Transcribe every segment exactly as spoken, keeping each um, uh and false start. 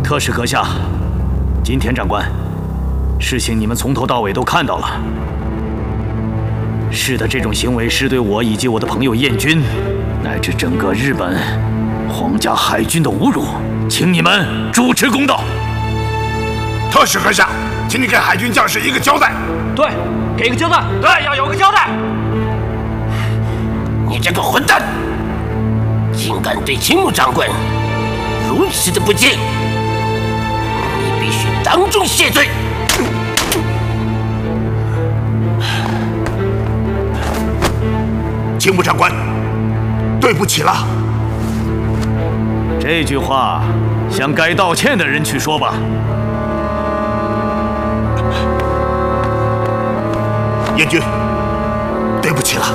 特使阁下，今天长官，事情你们从头到尾都看到了。是的，这种行为是对我以及我的朋友燕军，乃至整个日本皇家海军的侮辱，请你们主持公道。 特使阁下，请你给海军将士一个交代。 对，给个交代。对，要有个交代。 你这个混蛋，竟敢对青木长官如此的不敬，你必须当众谢罪。 青木长官，对不起了。 这句话向该道歉的人去说吧。 燕军，对不起了。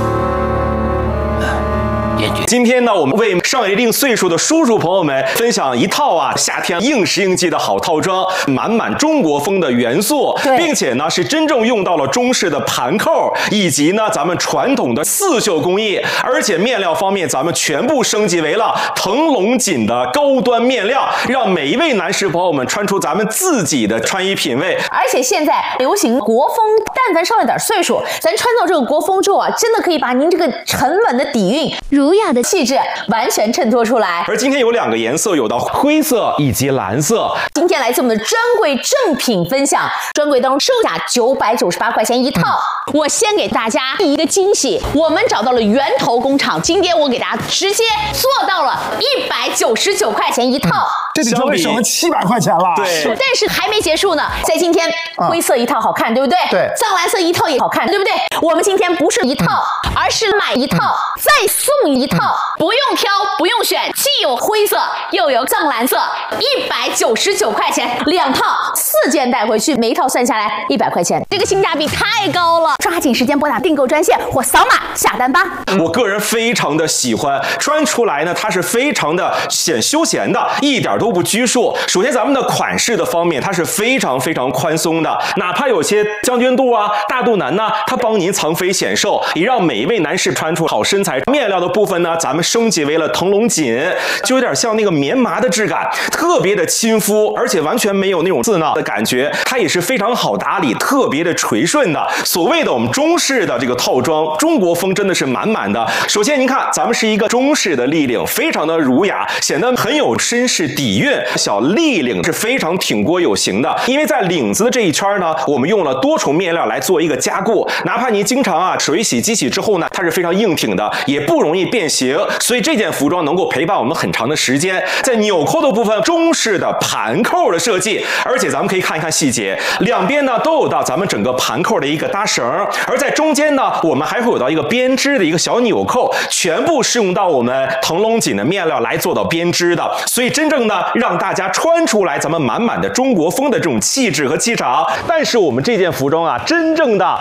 今天呢，我们为上一定岁数的叔叔朋友们分享一套啊夏天应时应季的好套装，满满中国风的元素，并且呢是真正用到了中式的盘扣，以及呢咱们传统的刺绣工艺，而且面料方面咱们全部升级为了腾龙锦的高端面料，让每一位男士朋友们穿出咱们自己的穿衣品味。 而且现在流行国风，但凡上了点岁数，咱穿到这个国风之后啊，真的可以把您这个沉稳的底蕴、儒雅的气质完全衬托出来。 而今天有两个颜色，有到灰色以及蓝色。 今天来自我们的专柜正品分享，专柜当中售价九百九十八块钱一套。嗯、我先给大家一个惊喜，我们找到了源头工厂，今天我给大家直接做到了一百九十九块钱一套。嗯、 这比专柜省了七百块钱了。 对， 但是还没结束呢，在今天灰色一套好看，对不对？ 对， 藏蓝色一套也好看，对不对？我们今天不是一套，嗯、而是买一套、嗯、再送一套。嗯不用挑，不用选，既有灰色又有藏蓝色，一百九十九块钱两套，四件带回去，每一套算下来一百块钱，这个性价比太高了！抓紧时间拨打订购专线或扫码下单吧。 我个人非常的喜欢，穿出来呢，它是非常的显休闲的，一点都不拘束。首先，咱们的款式的方面，它是非常非常宽松的，哪怕有些将军肚啊、大肚腩呢，它帮您藏肥显瘦，也让每一位男士穿出好身材。面料的部分呢，咱们升级为了腾龙锦，就有点像那个棉麻的质感，特别的亲肤，而且完全没有那种刺挠的感觉。它也是非常好打理，特别的垂顺的。所谓的我们中式的这个套装，中国风真的是满满的。首先您看，咱们是一个中式的立领，非常的儒雅，显得很有绅士底蕴。小立领是非常挺锅有型的，因为在领子的这一圈呢，我们用了多重面料来做一个加固，哪怕您经常啊水洗机洗之后呢，它是非常硬挺的，也不容易变形。所以这件服装能够陪伴我们很长的时间。在纽扣的部分，中式的盘扣的设计，而且咱们可以看一看细节，两边呢都有到咱们整个盘扣的一个搭绳，而在中间呢，我们还会有到一个编织的一个小纽扣，全部是用到我们腾龙锦的面料来做到编织的。所以真正的让大家穿出来咱们满满的中国风的这种气质和气场。但是我们这件服装啊，真正的